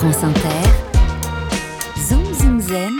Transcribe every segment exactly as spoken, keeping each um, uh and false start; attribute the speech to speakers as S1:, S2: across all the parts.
S1: France Inter, Zoom Zoom Zen,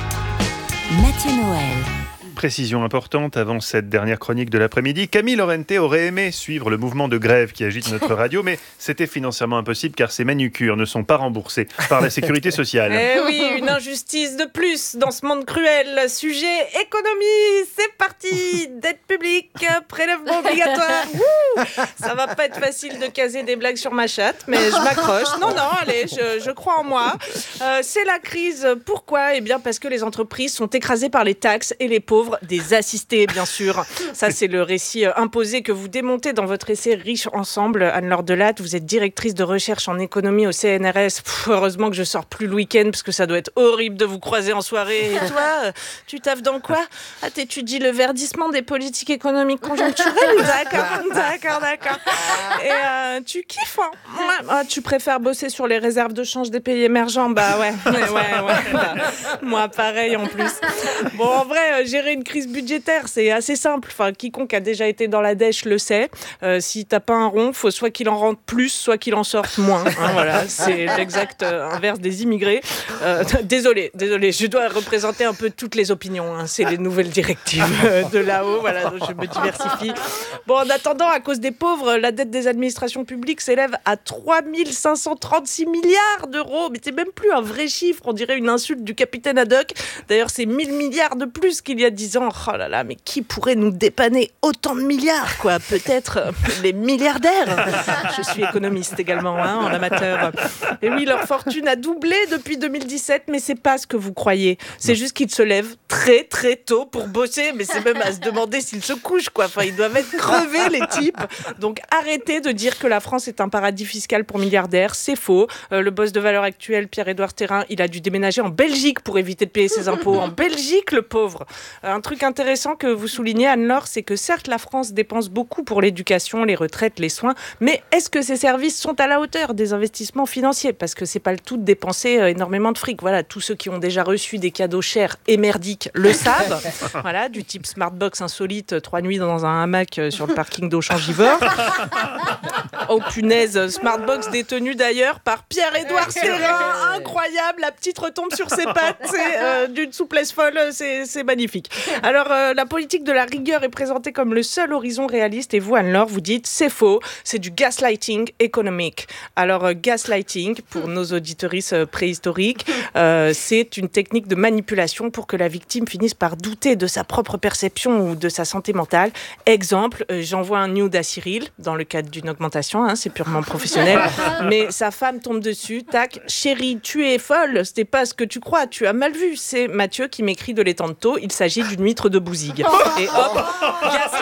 S1: Mathieu Noël.
S2: Précision importante avant cette dernière chronique de l'après-midi. Camille Lorente aurait aimé suivre le mouvement de grève qui agite notre radio, mais c'était financièrement impossible car ses manucures ne sont pas remboursées par la sécurité sociale.
S3: Eh oui, une injustice de plus dans ce monde cruel. Sujet économie, c'est parti. Dette publique, prélèvement obligatoire. Ouh, ça va pas être facile de caser des blagues sur ma chatte, mais je m'accroche. Non, non, allez, je, je crois en moi. Euh, c'est la crise. Pourquoi ? Eh bien, parce que les entreprises sont écrasées par les taxes et les pauvres des assistés, bien sûr. Ça, c'est le récit imposé que vous démontez dans votre essai Riches ensemble. Anne-Laure Delatte, vous êtes directrice de recherche en économie au C N R S. Pff, heureusement que je sors plus le week-end parce que ça doit être horrible de vous croiser en soirée. Et toi, tu taffes dans quoi ? Ah, t'étudies le verdissement des politiques économiques conjoncturelles ? D'accord, d'accord, d'accord. Et euh, tu kiffes, hein ? Ouais. Ah, tu préfères bosser sur les réserves de change des pays émergents ? Bah ouais, ouais, ouais. ouais. Bah, moi, pareil en plus. Bon, en vrai, gérer une crise budgétaire, c'est assez simple. Enfin, quiconque a déjà été dans la dèche le sait. Euh, si t'as pas un rond, faut soit qu'il en rentre plus, soit qu'il en sorte moins. Hein, voilà, c'est l'exact inverse des immigrés. Euh, désolé, désolé, je dois représenter un peu toutes les opinions. Hein. C'est les nouvelles directives de là-haut. Voilà, donc je me diversifie. Bon, en attendant, à cause des pauvres, la dette des administrations publiques s'élève à trois mille cinq cent trente-six milliards d'euros. Mais c'est même plus un vrai chiffre. On dirait une insulte du capitaine Haddock. D'ailleurs, c'est mille milliards de plus qu'il y a dix ans. Oh là là, mais qui pourrait nous dépanner autant de milliards, quoi ? Peut-être euh, les milliardaires. Je suis économiste également, hein, en amateur. Et oui, leur fortune a doublé depuis deux mille dix-sept, mais c'est pas ce que vous croyez. C'est juste qu'ils se lèvent très très tôt pour bosser, mais c'est même à se demander s'ils se couchent, quoi. Enfin, ils doivent être crevés, les types. Donc arrêtez de dire que la France est un paradis fiscal pour milliardaires, c'est faux. Euh, le boss de Valeurs Actuelles, Pierre-Édouard Thérin, il a dû déménager en Belgique pour éviter de payer ses impôts. En Belgique, le pauvre. Euh, un truc intéressant que vous soulignez, Anne-Laure, c'est que certes, la France dépense beaucoup pour l'éducation, les retraites, les soins, mais est-ce que ces services sont à la hauteur des investissements financiers ? Parce que c'est pas le tout de dépenser euh, énormément de fric. Voilà, tous ceux qui ont déjà reçu des cadeaux chers et merdiques le savent. Voilà, du type Smartbox insolite, trois nuits dans un hamac euh, sur le parking d'Auchan-Givors. Oh punaise, Smartbox détenu d'ailleurs par Pierre-Édouard Thérin. Incroyable, la petite retombe sur ses pattes, c'est euh, d'une souplesse folle, c'est, c'est magnifique. Alors, euh, la politique de la rigueur est présentée comme le seul horizon réaliste et vous, Anne-Laure, vous dites c'est faux, c'est du gaslighting économique. Alors, euh, gaslighting, pour nos auditeuristes euh, préhistoriques, euh, c'est une technique de manipulation pour que la victime finisse par douter de sa propre perception ou de sa santé mentale. Exemple, euh, j'envoie un nude à Cyril, dans le cadre d'une augmentation, hein, c'est purement professionnel, mais sa femme tombe dessus, tac, chérie, tu es folle, c'était pas ce que tu crois, tu as mal vu. C'est Mathieu qui m'écrit de l'étang de Thau, il s'agit d'une huître de Bouzigues. Et hop,